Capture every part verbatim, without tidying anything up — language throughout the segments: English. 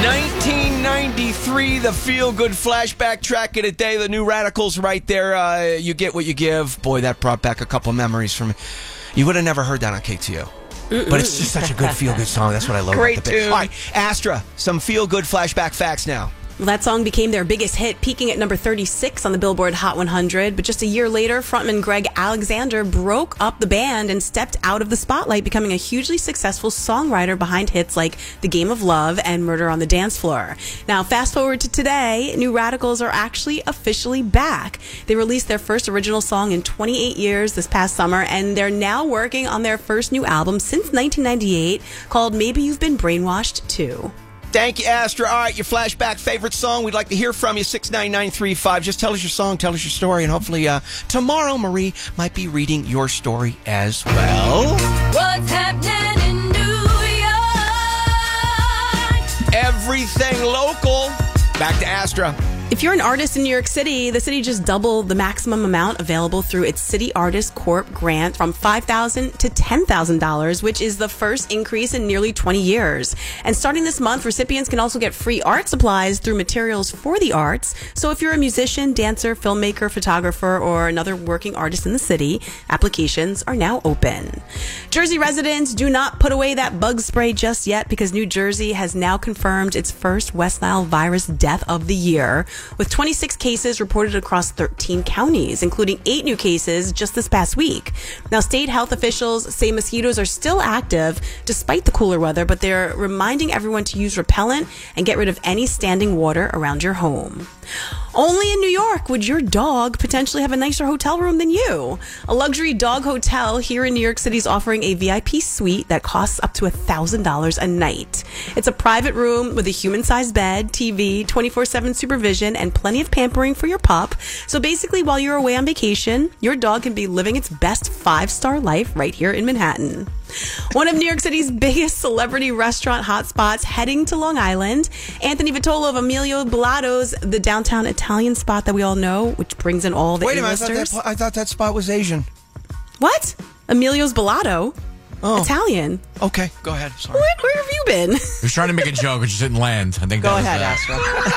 nineteen ninety-three, the feel-good flashback track of the day. The New Radicals right there. Uh, you get what you give. Boy, that brought back a couple memories from me. You would have never heard that on K T O. Mm-mm. But it's just such a good feel-good song. That's what I love Great about the bit. tune. All right, Astra, some feel-good flashback facts now. Well, that song became their biggest hit, peaking at number thirty-six on the Billboard Hot one hundred. But just a year later, frontman Greg Alexander broke up the band and stepped out of the spotlight, becoming a hugely successful songwriter behind hits like The Game of Love and Murder on the Dance Floor. Now, fast forward to today, New Radicals are actually officially back. They released their first original song in twenty-eight years this past summer, and they're now working on their first new album since nineteen ninety-eight called Maybe You've Been Brainwashed Too. Thank you, Astra. All right, your flashback favorite song. We'd like to hear from you. six nine nine three five. Just tell us your song, tell us your story, and hopefully uh, tomorrow Marie might be reading your story as well. What's happening in New York? Everything local. Back to Astra. If you're an artist in New York City, the city just doubled the maximum amount available through its City Artist Corp grant from five thousand dollars to ten thousand dollars, which is the first increase in nearly twenty years. And starting this month, recipients can also get free art supplies through Materials for the Arts. So if you're a musician, dancer, filmmaker, photographer, or another working artist in the city, applications are now open. Jersey residents, do not put away that bug spray just yet, because New Jersey has now confirmed its first West Nile virus death of the year, with twenty-six cases reported across thirteen counties, including eight new cases just this past week. Now, state health officials say mosquitoes are still active despite the cooler weather, but they're reminding everyone to use repellent and get rid of any standing water around your home. Only in New York would your dog potentially have a nicer hotel room than you. A luxury dog hotel here in New York City is offering a V I P suite that costs up to one thousand dollars a night. It's a private room with a human-sized bed, T V, twenty-four seven supervision, and plenty of pampering for your pup. So basically, while you're away on vacation, your dog can be living its best five-star life right here in Manhattan. One of New York City's biggest celebrity restaurant hotspots heading to Long Island. Anthony Vitolo of Emilio Bellato's, the downtown Italian spot that we all know, which brings in all the Wait a minute, I A-listers. thought, that, I thought that spot was Asian. What? Emilio's Bellato? Oh. Italian. Okay, go ahead. Sorry. Where, where have you been? He was trying to make a joke, which just didn't land. I think Go that ahead, was,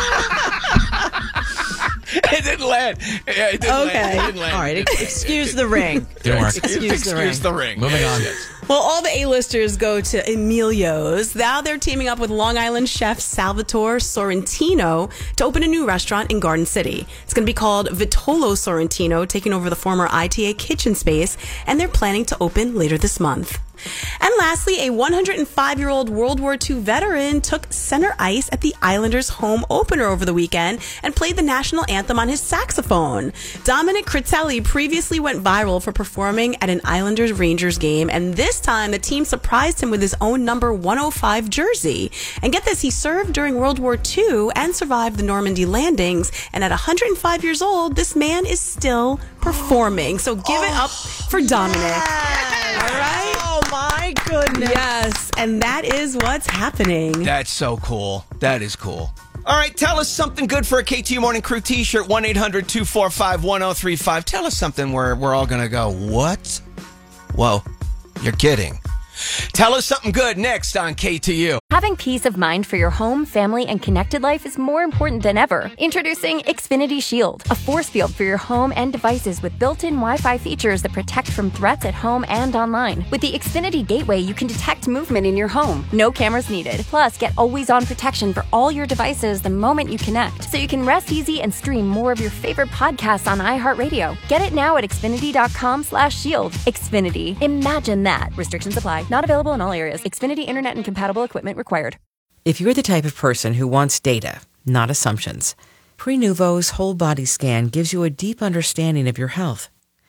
uh, Astra. It didn't land. Yeah, it didn't Okay. land. It didn't land. All right, ex- excuse the ring. Didn't work. Excuse, the ring. Excuse the ring. Moving Yes, on. yes. Well, all the A-listers go to Emilio's. Now they're teaming up with Long Island chef Salvatore Sorrentino to open a new restaurant in Garden City. It's going to be called Vitolo Sorrentino, taking over the former I T A kitchen space, and they're planning to open later this month. And lastly, a one hundred five-year-old World War Two veteran took center ice at the Islanders' home opener over the weekend and played the national anthem on his saxophone. Dominic Critelli previously went viral for performing at an Islanders-Rangers game, and this time the team surprised him with his own number one oh five jersey. And get this, he served during World War Two and survived the Normandy landings, and at one hundred five years old, this man is still performing. So give oh, it up for Dominic. Yes. All right? Oh, my goodness. Yes, and that is what's happening. That's so cool. That is cool. All right, tell us something good for a K T U Morning Crew t-shirt, one eight hundred two four five one oh three five. Tell us something where we're all going to go, what? Whoa, you're kidding. Tell us something good next on K T U. Having peace of mind for your home, family, and connected life is more important than ever. Introducing Xfinity Shield, a force field for your home and devices with built-in Wi-Fi features that protect from threats at home and online. With the Xfinity Gateway, you can detect movement in your home. No cameras needed. Plus, get always-on protection for all your devices the moment you connect, so you can rest easy and stream more of your favorite podcasts on iHeartRadio. Get it now at Xfinity.com slash shield. Xfinity. Imagine that. Restrictions apply. Not available in all areas. Xfinity Internet and compatible equipment required. If you're the type of person who wants data, not assumptions, Prenuvo's whole body scan gives you a deep understanding of your health.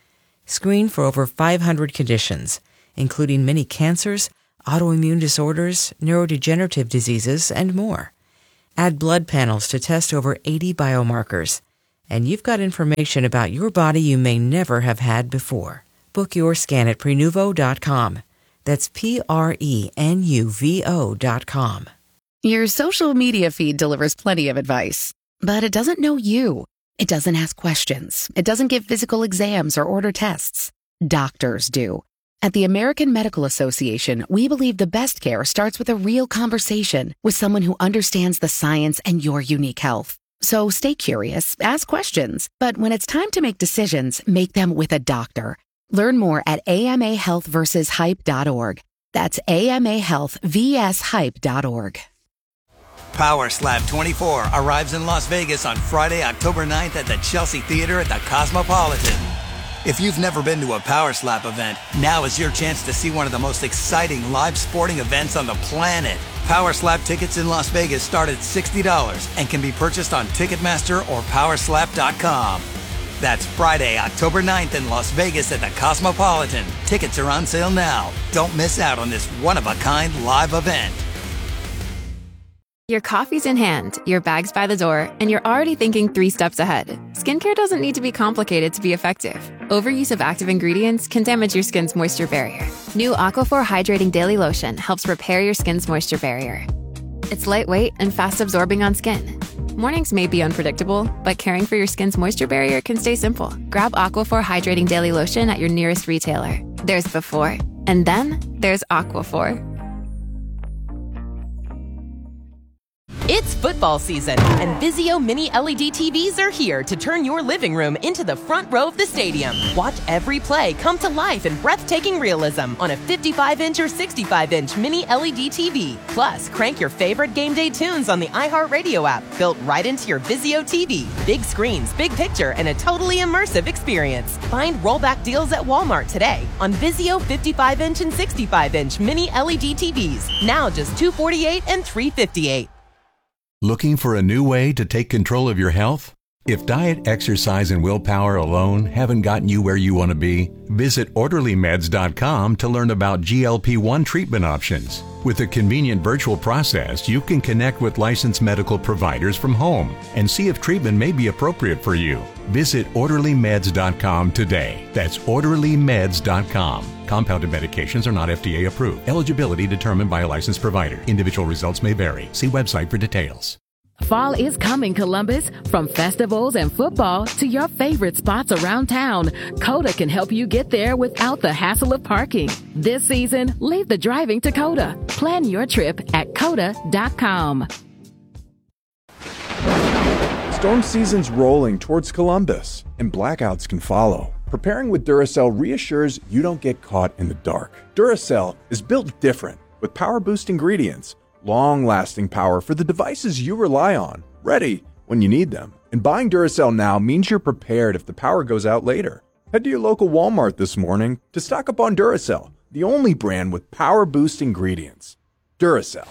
Screen for over five hundred conditions, including many cancers, autoimmune disorders, neurodegenerative diseases, and more. Add blood panels to test over eighty biomarkers, and you've got information about your body you may never have had before. Book your scan at Prenuvo dot com. That's P R E N U V O dot com. Your social media feed delivers plenty of advice, but it doesn't know you. It doesn't ask questions. It doesn't give physical exams or order tests. Doctors do. At the American Medical Association, we believe the best care starts with a real conversation with someone who understands the science and your unique health. So stay curious, ask questions, but when it's time to make decisions, make them with a doctor. Learn more at A M A health versus hype dot org. That's A M A health versus hype dot org. Power Slap twenty-four arrives in Las Vegas on Friday, October ninth at the Chelsea Theater at the Cosmopolitan. If you've never been to a Power Slap event, now is your chance to see one of the most exciting live sporting events on the planet. Power Slap tickets in Las Vegas start at sixty dollars and can be purchased on Ticketmaster or power slap dot com. That's Friday, October ninth in Las Vegas at the Cosmopolitan. Tickets are on sale now. Don't miss out on this one-of-a-kind live event. Your coffee's in hand, your bag's by the door, and you're already thinking three steps ahead. Skincare doesn't need to be complicated to be effective. Overuse of active ingredients can damage your skin's moisture barrier. New Aquaphor Hydrating Daily Lotion helps repair your skin's moisture barrier. It's lightweight and fast-absorbing on skin. Mornings may be unpredictable, but caring for your skin's moisture barrier can stay simple. Grab Aquaphor Hydrating Daily Lotion at your nearest retailer. There's before, and then there's Aquaphor. It's football season, and Vizio Mini L E D T Vs are here to turn your living room into the front row of the stadium. Watch every play come to life in breathtaking realism on a fifty-five inch or sixty-five inch Mini L E D T V. Plus, crank your favorite game day tunes on the iHeartRadio app, built right into your Vizio T V. Big screens, big picture, and a totally immersive experience. Find rollback deals at Walmart today on Vizio fifty-five inch and sixty-five inch Mini L E D T Vs. Now just two hundred forty-eight dollars and three hundred fifty-eight dollars. Looking for a new way to take control of your health? If diet, exercise, and willpower alone haven't gotten you where you want to be, visit orderly meds dot com to learn about G L P one treatment options. With a convenient virtual process, you can connect with licensed medical providers from home and see if treatment may be appropriate for you. Visit orderly meds dot com today. That's orderly meds dot com. Compounded medications are not F D A approved. Eligibility determined by a licensed provider. Individual results may vary. See website for details. Fall is coming, Columbus. From festivals and football to your favorite spots around town, Coda can help you get there without the hassle of parking. This season, leave the driving to Coda. Plan your trip at coda dot com. Storm season's rolling towards Columbus, and blackouts can follow. Preparing with Duracell reassures you don't get caught in the dark. Duracell is built different, with power-boost ingredients, long-lasting power for the devices you rely on, ready when you need them. And buying Duracell now means you're prepared if the power goes out later. Head to your local Walmart this morning to stock up on Duracell, the only brand with power-boost ingredients. Duracell.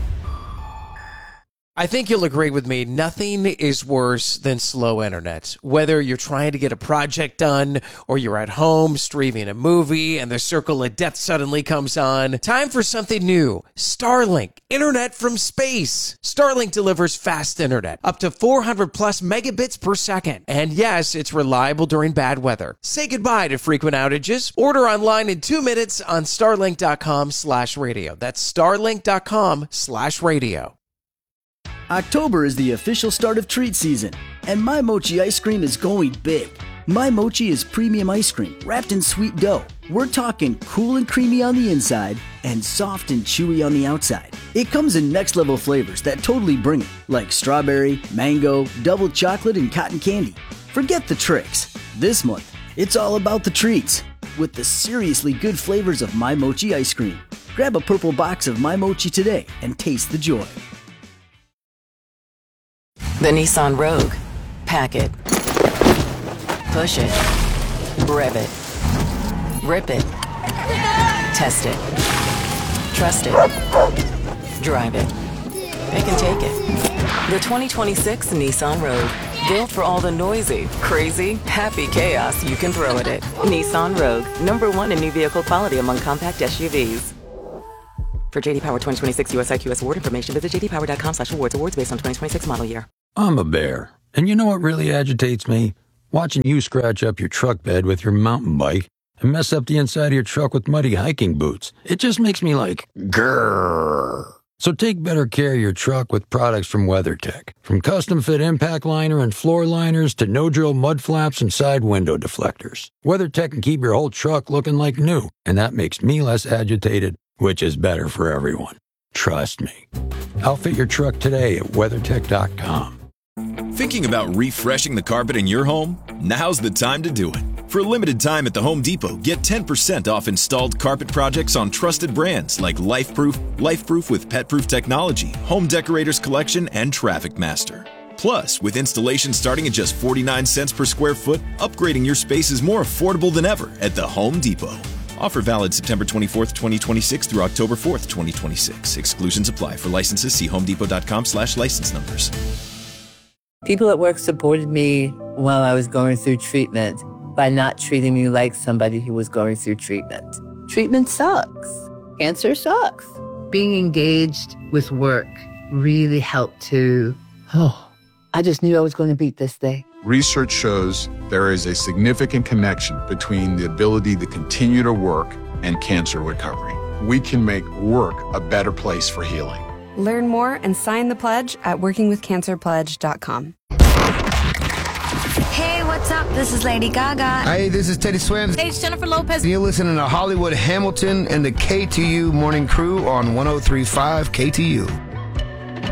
I think you'll agree with me, nothing is worse than slow internet. Whether you're trying to get a project done or you're at home streaming a movie and the circle of death suddenly comes on, time for something new. Starlink, internet from space. Starlink delivers fast internet, up to four hundred plus megabits per second. And yes, it's reliable during bad weather. Say goodbye to frequent outages. Order online in two minutes on starlink dot com slash radio. That's starlink dot com slash radio. October is the official start of treat season, and My Mochi ice cream is going big. My Mochi is premium ice cream wrapped in sweet dough. We're talking cool and creamy on the inside and soft and chewy on the outside. It comes in next level flavors that totally bring it, like strawberry, mango, double chocolate, and cotton candy. Forget the tricks. This month, it's all about the treats with the seriously good flavors of My Mochi ice cream. Grab a purple box of My Mochi today and taste the joy. The Nissan Rogue. Pack it. Push it. Rev it. Rip it. Test it. Trust it. Drive it. They can take it. The twenty twenty-six Nissan Rogue. Built for all the noisy, crazy, happy chaos you can throw at it. Nissan Rogue. Number one in new vehicle quality among compact S U Vs. For J D Power twenty twenty-six U S I Q S award information, visit j d power dot com slash awards. Awards based on twenty twenty-six model year. I'm a bear, and you know what really agitates me? Watching you scratch up your truck bed with your mountain bike and mess up the inside of your truck with muddy hiking boots. It just makes me like, grrr. So take better care of your truck with products from WeatherTech. From custom fit impact liner and floor liners to no-drill mud flaps and side window deflectors. WeatherTech can keep your whole truck looking like new, and that makes me less agitated, which is better for everyone. Trust me. Outfit your truck today at WeatherTech dot com. Thinking about refreshing the carpet in your home? Now's the time to do it. For a limited time at the Home Depot, get ten percent off installed carpet projects on trusted brands like LifeProof, LifeProof with PetProof technology, Home Decorators Collection, and Traffic Master. Plus, with installation starting at just forty-nine cents per square foot, upgrading your space is more affordable than ever at the Home Depot. Offer valid September twenty-fourth, twenty twenty-six through October fourth, twenty twenty-six. Exclusions apply. For licenses, see homedepot.com slash license numbers. People at work supported me while I was going through treatment by not treating me like somebody who was going through treatment. Treatment sucks. Cancer sucks. Being engaged with work really helped to, oh, I just knew I was going to beat this thing. Research shows there is a significant connection between the ability to continue to work and cancer recovery. We can make work a better place for healing. Learn more and sign the pledge at working with cancer pledge dot com. Hey, what's up? This is Lady Gaga. Hey, this is Teddy Swims. Hey, it's Jennifer Lopez. You're listening to Hollywood Hamilton and the K T U Morning Crew on one oh three point five K T U.